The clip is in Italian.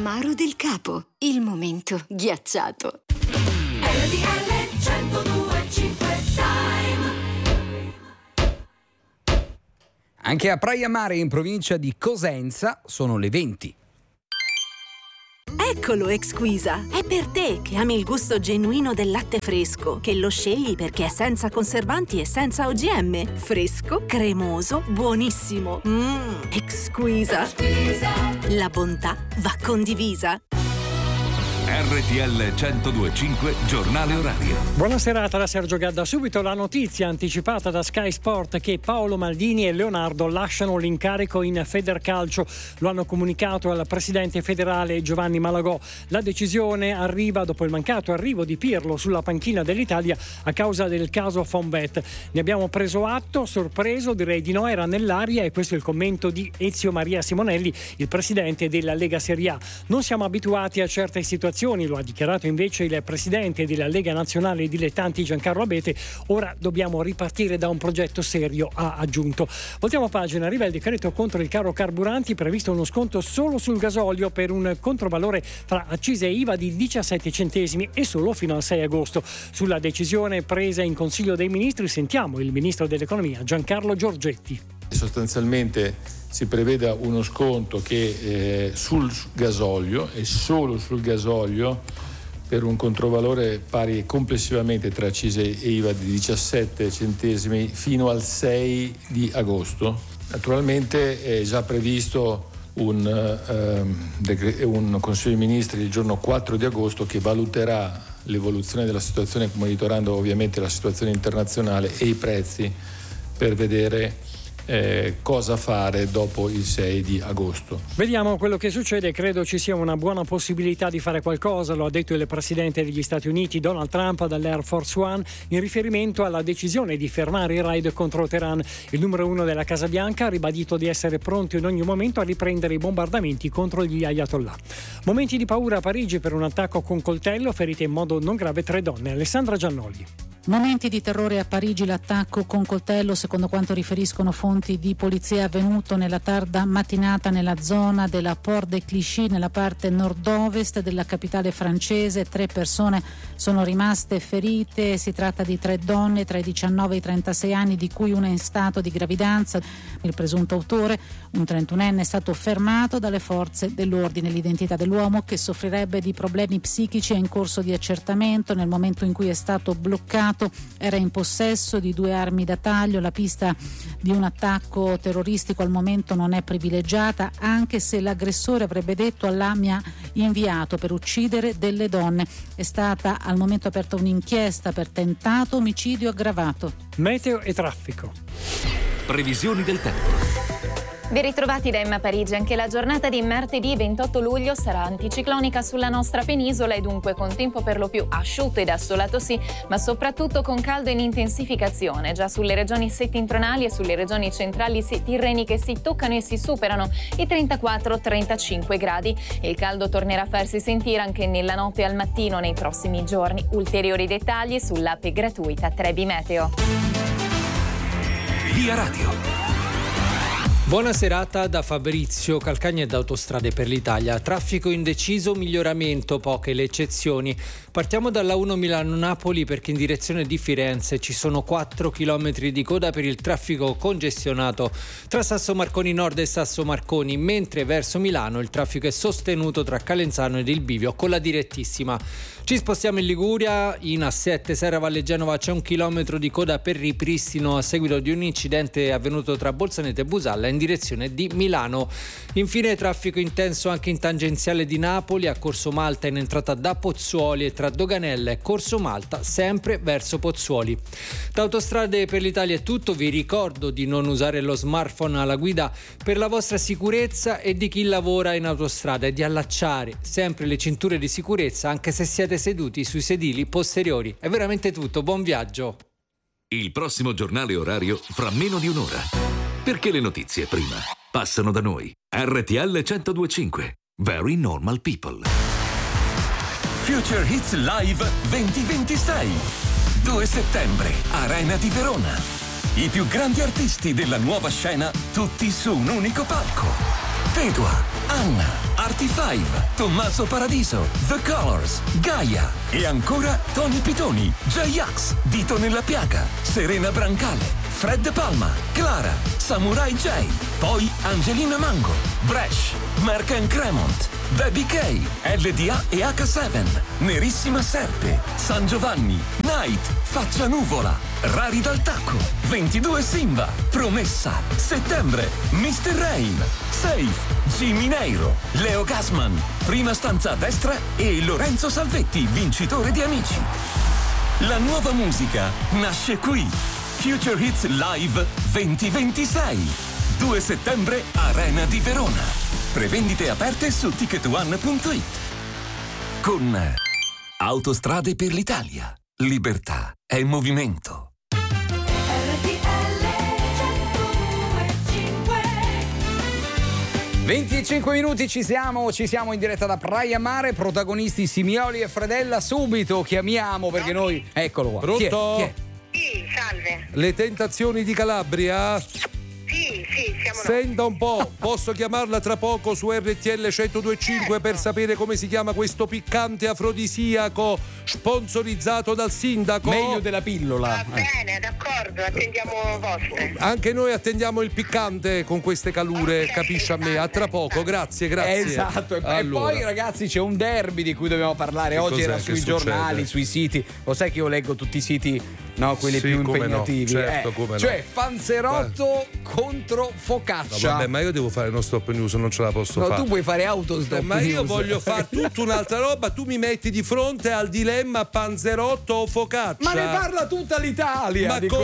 L'amaro del capo, il momento ghiacciato. RTL 102.5 Time. Anche a Praia Mare, in provincia di Cosenza, sono le 20. Eccolo Exquisa, è per te che ami il gusto genuino del latte fresco, che lo scegli perché è senza conservanti e senza OGM. Fresco, cremoso, buonissimo. Exquisa. La bontà va condivisa. RTL 102.5 Giornale Orario. Buona serata da Sergio Gadda. Subito la notizia anticipata da Sky Sport che Paolo Maldini e Leonardo lasciano l'incarico in Federcalcio. Lo hanno comunicato al presidente federale Giovanni Malagò. La decisione arriva dopo il mancato arrivo di Pirlo sulla panchina dell'Italia a causa del caso Fonbet. Ne abbiamo preso atto, sorpreso, direi di no, era nell'aria, e questo è il commento di Ezio Maria Simonelli, il presidente della Lega Serie A. Non siamo abituati a certe situazioni, lo ha dichiarato invece il presidente della Lega Nazionale Dilettanti Giancarlo Abete. Ora dobbiamo ripartire da un progetto serio, ha aggiunto. Voltiamo pagina, arriva il decreto contro il caro carburanti, previsto uno sconto solo sul gasolio per un controvalore fra accise e IVA di 17 centesimi e solo fino al 6 agosto. Sulla decisione presa in Consiglio dei Ministri sentiamo il ministro dell'Economia Giancarlo Giorgetti. Sostanzialmente si preveda uno sconto che sul gasolio e solo sul gasolio per un controvalore pari complessivamente tra accise e IVA di 17 centesimi fino al 6 di agosto. Naturalmente è già previsto un Consiglio dei Ministri il giorno 4 di agosto che valuterà l'evoluzione della situazione monitorando ovviamente la situazione internazionale e i prezzi per vedere cosa fare dopo il 6 di agosto. Vediamo quello che succede. Credo ci sia una buona possibilità di fare qualcosa, lo ha detto il presidente degli Stati Uniti Donald Trump dall'Air Force One in riferimento alla decisione di fermare i raid contro Teheran. Il numero 1 della Casa Bianca ha ribadito di essere pronto in ogni momento a riprendere i bombardamenti contro gli Ayatollah. Momenti di paura a Parigi per un attacco con coltello, ferite in modo non grave 3 donne. Alessandra Giannoli. Momenti di terrore a Parigi, l'attacco con coltello, secondo quanto riferiscono fonti di polizia, è avvenuto nella tarda mattinata nella zona della Porte de Clichy, nella parte nord-ovest della capitale francese. 3 persone sono rimaste ferite, si tratta di 3 donne tra i 19 e i 36 anni, di cui una in stato di gravidanza. Il presunto autore, un 31enne, è stato fermato dalle forze dell'ordine. L'identità dell'uomo, che soffrirebbe di problemi psichici, è in corso di accertamento. Nel momento in cui è stato bloccato era in possesso di 2 armi da taglio. La pista di un attacco terroristico al momento non è privilegiata, anche se l'aggressore avrebbe detto: Allah mi ha inviato per uccidere delle donne. È stata al momento aperta un'inchiesta per tentato omicidio aggravato. Meteo e traffico. Previsioni del tempo. Ben ritrovati da Emma Parigi. Anche la giornata di martedì 28 luglio sarà anticiclonica sulla nostra penisola e dunque con tempo per lo più asciutto ed assolato sì, ma soprattutto con caldo in intensificazione. Già sulle regioni settentrionali e sulle regioni centrali tirreniche si toccano e si superano i 34-35 gradi. Il caldo tornerà a farsi sentire anche nella notte e al mattino nei prossimi giorni. Ulteriori dettagli sull'app gratuita Trebi Meteo. Via Radio. Buona serata da Fabrizio Calcagna ed Autostrade per l'Italia. Traffico indeciso, miglioramento, poche le eccezioni. Partiamo dalla 1 Milano-Napoli perché in direzione di Firenze ci sono 4 chilometri di coda per il traffico congestionato tra Sasso Marconi Nord e Sasso Marconi, mentre verso Milano il traffico è sostenuto tra Calenzano ed il Bivio con la direttissima. Ci spostiamo in Liguria, in A7 Serra Valle Genova c'è 1 chilometro di coda per ripristino a seguito di un incidente avvenuto tra Bolzaneto e Busalla in direzione di Milano. Infine traffico intenso anche in tangenziale di Napoli a Corso Malta in entrata da Pozzuoli e tra Doganella e Corso Malta sempre verso Pozzuoli. Da Autostrade per l'Italia è tutto, vi ricordo di non usare lo smartphone alla guida per la vostra sicurezza e di chi lavora in autostrada e di allacciare sempre le cinture di sicurezza anche se siete seduti sui sedili posteriori. È veramente tutto, buon viaggio. Il prossimo giornale orario fra meno di un'ora. Perché le notizie prima passano da noi. RTL 102.5. Very Normal People. Future Hits Live 2026. 2 settembre, Arena di Verona. I più grandi artisti della nuova scena, tutti su un unico palco. Tedua, Anna, Arti5, Tommaso Paradiso, The Colors, Gaia e ancora Tony Pitoni, J-Ax, Dito nella Piaga, Serena Brancale, Fred Palma, Clara, Samurai J, poi Angelina Mango, Bresh, Mark & Cremont, Baby K, LDA e H7, Nerissima Serpe, San Giovanni, Night, Faccia Nuvola, Rari dal Tacco, 22 Simba, Promessa, Settembre, Mr. Rain, Safe, Jimmy Neiro, Leo Gassman, Prima stanza a destra e Lorenzo Salvetti, vincitore di Amici. La nuova musica nasce qui. Future Hits Live 2026. 2 settembre, Arena di Verona. Prevendite aperte su ticketone.it. Con Autostrade per l'Italia. Libertà è movimento. 25 minuti ci siamo in diretta da Praia Mare, protagonisti Simioli e Fredella. Subito chiamiamo perché noi, eccolo qua. Pronto? Chi è? Sì, salve. Le tentazioni di Calabria? Sì, siamo Senta un po', posso chiamarla tra poco su RTL 102.5 per sapere come si chiama questo piccante afrodisiaco sponsorizzato dal sindaco? Meglio della pillola. Va bene, d'accordo, attendiamo vostre. Anche noi attendiamo il piccante con queste calure, okay, capisci a me. A tra poco, grazie. Esatto, allora. E poi ragazzi c'è un derby di cui dobbiamo parlare. Oggi era sui giornali, sui siti. Lo sai che io leggo tutti i siti, no, quelli più impegnativi. No, certo, come cioè Panzerotto contro Focaccia. No, vabbè, ma io devo fare no stop news, non ce la posso fare. No, tu puoi fare autostop ma news. Io voglio fare tutta un'altra roba. Tu mi metti di fronte al dilemma Panzerotto o Focaccia. Ma ne parla tutta l'Italia. Ma di come